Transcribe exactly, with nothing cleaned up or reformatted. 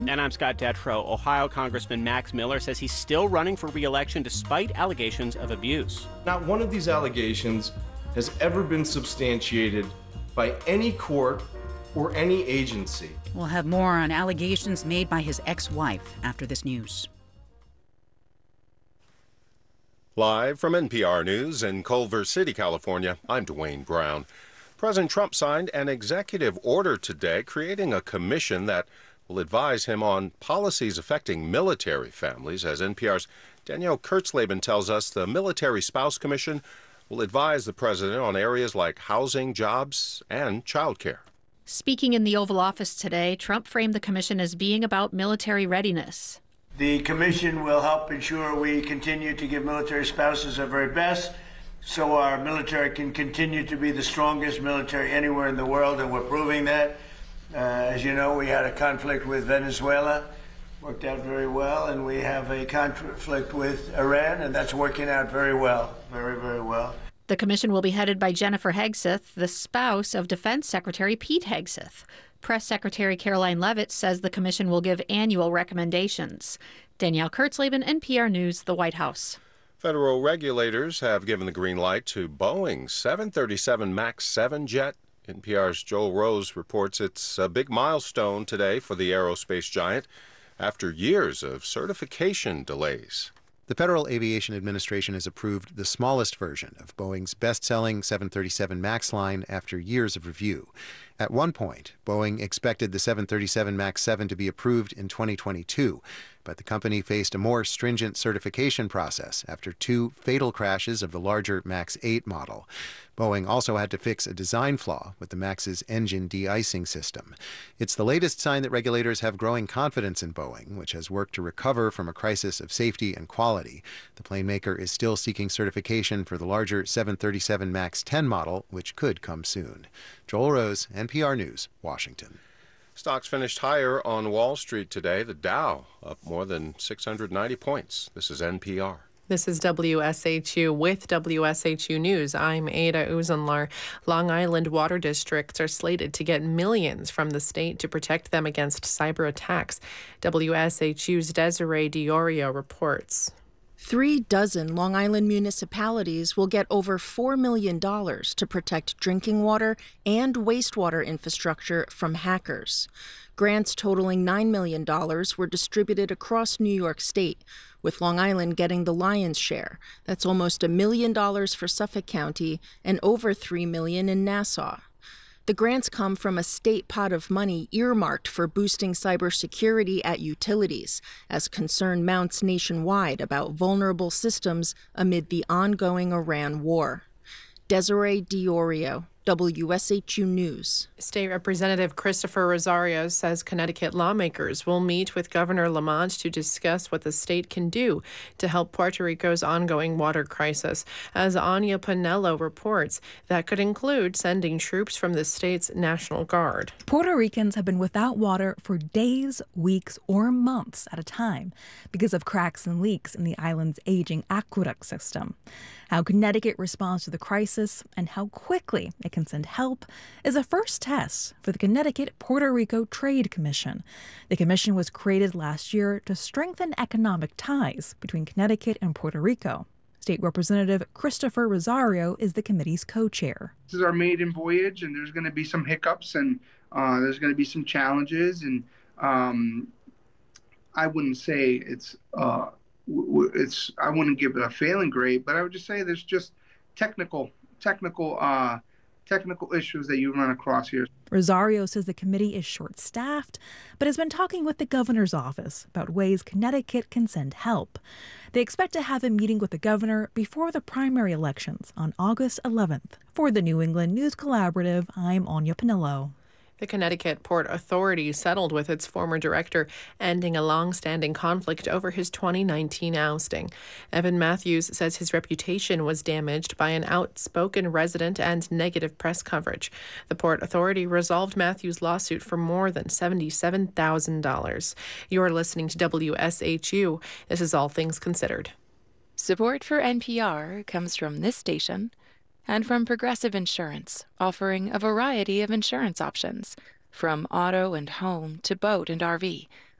And I'm Scott Detrow. Ohio Congressman Max Miller says he's still running for re-election despite allegations of abuse. Not one of these allegations has ever been substantiated by any court or any agency. We'll have more on allegations made by his ex-wife after this news. Live from N P R News in Culver City, California, I'm Dwayne Brown. President Trump signed an executive order today creating a commission that will advise him on policies affecting military families. As N P R's Danielle Kurtzleben tells us, the Military Spouse Commission will advise the president on areas like housing, jobs, and child care. Speaking in the Oval Office today, Trump framed the commission as being about military readiness. The commission will help ensure we continue to give military spouses our very best so our military can continue to be the strongest military anywhere in the world, and we're proving that. Uh, as you know, we had a conflict with Venezuela, worked out very well, and we have a conflict with Iran, and that's working out very well, very, very well. The commission will be headed by Jennifer Hegseth, the spouse of Defense Secretary Pete Hegseth. Press Secretary Caroline Leavitt says the commission will give annual recommendations. Danielle Kurtzleben, N P R News, the White House. Federal regulators have given the green light to Boeing's seven thirty-seven MAX seven jet. N P R's Joel Rose reports it's a big milestone today for the aerospace giant after years of certification delays. The Federal Aviation Administration has approved the smallest version of Boeing's best-selling seven thirty-seven MAX line after years of review. At one point, Boeing expected the seven thirty-seven MAX seven to be approved in twenty twenty-two, but the company faced a more stringent certification process after two fatal crashes of the larger MAX eight model. Boeing also had to fix a design flaw with the MAX's engine de-icing system. It's the latest sign that regulators have growing confidence in Boeing, which has worked to recover from a crisis of safety and quality. The plane maker is still seeking certification for the larger seven thirty-seven MAX ten model, which could come soon. Joel Rose, N P R News, Washington. Stocks finished higher on Wall Street today. The Dow up more than six hundred ninety points. This is N P R. This is W S H U with W S H U News. I'm Ada Uzunlar. Long Island water districts are slated to get millions from the state to protect them against cyber attacks. W S H U's Desiree Diorio reports. Three dozen Long Island municipalities will get over four million dollars to protect drinking water and wastewater infrastructure from hackers. Grants totaling nine million dollars were distributed across New York State, with Long Island getting the lion's share. That's almost a million dollars for Suffolk County and over three million dollars in Nassau. The grants come from a state pot of money earmarked for boosting cybersecurity at utilities, as concern mounts nationwide about vulnerable systems amid the ongoing Iran war. Desiree Diorio, W S H U News. State Representative Christopher Rosario says Connecticut lawmakers will meet with Governor Lamont to discuss what the state can do to help Puerto Rico's ongoing water crisis. As Anya Pinello reports, that could include sending troops from the state's National Guard. Puerto Ricans have been without water for days, weeks, or months at a time because of cracks and leaks in the island's aging aqueduct system. How Connecticut responds to the crisis and how quickly it can send help is a first test for the Connecticut-Puerto Rico Trade Commission. The commission was created last year to strengthen economic ties between Connecticut and Puerto Rico. State Representative Christopher Rosario is the committee's co-chair. This is our maiden voyage, and there's going to be some hiccups, and uh, there's going to be some challenges, and um, I wouldn't say it's uh, it's I wouldn't give it a failing grade, but I would just say there's just technical technical uh, technical issues that you run across here. Rosario says the committee is short-staffed, but has been talking with the governor's office about ways Connecticut can send help. They expect to have a meeting with the governor before the primary elections on August eleventh. For the New England News Collaborative, I'm Anya Pinello. The Connecticut Port Authority settled with its former director, ending a long-standing conflict over his twenty nineteen ousting. Evan Matthews says his reputation was damaged by an outspoken resident and negative press coverage. The Port Authority resolved Matthews' lawsuit for more than seventy-seven thousand dollars. You're listening to W S H U. This is All Things Considered. Support for N P R comes from this station and from Progressive Insurance, offering a variety of insurance options, from auto and home to boat and R V.